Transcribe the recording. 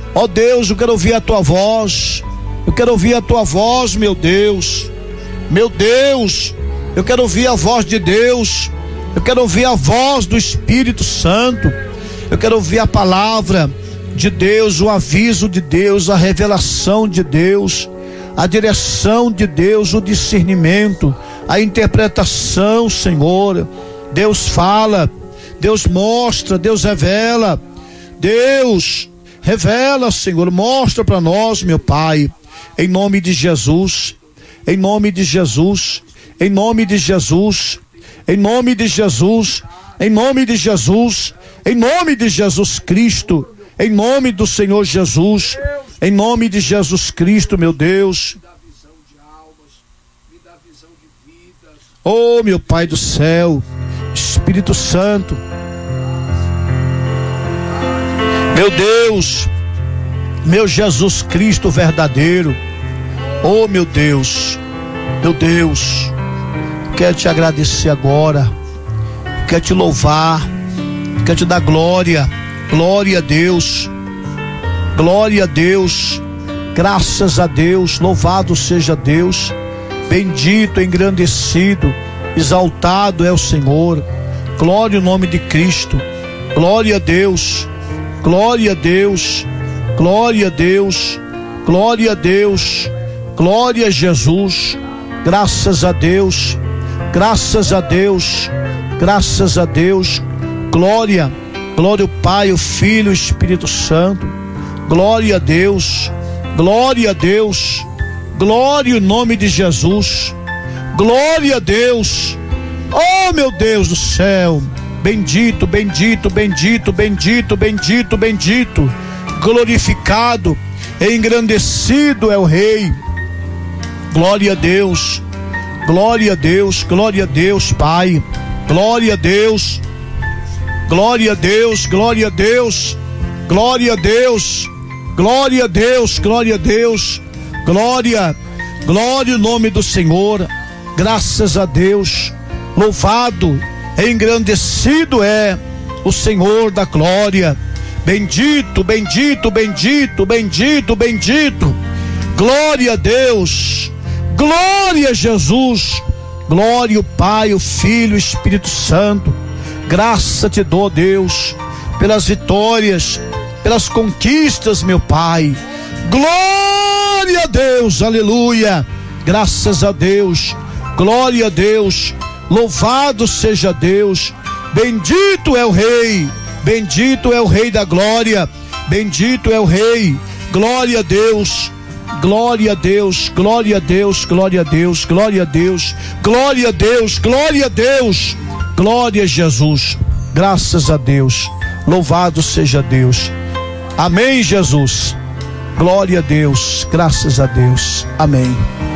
Ó Deus, eu quero ouvir a tua voz. Eu quero ouvir a tua voz, meu Deus. Meu Deus, eu quero ouvir a voz de Deus. Eu quero ouvir a voz do Espírito Santo. Eu quero ouvir a palavra de Deus, o aviso de Deus, a revelação de Deus, a direção de Deus, o discernimento, a interpretação, Senhor. Deus fala, Deus mostra, Deus revela. Deus revela, Senhor, mostra para nós, meu Pai, em nome de Jesus, em nome de Jesus, em nome de Jesus, em nome de Jesus, em nome de Jesus, em nome de Jesus Cristo, em nome do Senhor Jesus, em nome de Jesus Cristo, meu Deus. Oh, meu Pai do céu, Espírito Santo, meu Deus, meu Jesus Cristo verdadeiro. Oh, meu Deus, quero te agradecer agora, quero te louvar, quero te dar glória. Glória a Deus, glória a Deus, graças a Deus, louvado seja Deus, bendito, engrandecido, exaltado é o Senhor. Glória ao nome de Cristo, glória a Deus, glória a Deus, glória a Deus, glória a Deus, glória a Jesus, graças a Deus, graças a Deus, graças a Deus, glória ao Pai, o Filho, o Espírito Santo. Glória a Deus, glória a Deus, glória ao nome de Jesus. Glória a Deus. Oh, meu Deus do céu, bendito, bendito, bendito, bendito, bendito, bendito, glorificado e engrandecido é o Rei. Glória a Deus, glória a Deus, glória a Deus, Pai. Glória a Deus. Glória a Deus, glória a Deus, glória a Deus, glória a Deus, glória a Deus, glória ao nome do Senhor, graças a Deus, louvado e engrandecido é o Senhor da glória, bendito, bendito, bendito, bendito, bendito, glória a Deus, glória a Jesus, glória ao Pai, o Filho, o Espírito Santo. Graça te dou, Deus, pelas vitórias, pelas conquistas, meu Pai. Glória a Deus, aleluia. Graças a Deus, glória a Deus, louvado seja Deus. Bendito é o Rei, bendito é o Rei da glória, bendito é o Rei. Glória a Deus, glória a Deus, glória a Deus, glória a Deus, glória a Deus, glória a Deus, glória a Deus. Glória a Jesus, graças a Deus, louvado seja Deus. Amém, Jesus. Glória a Deus, graças a Deus. Amém.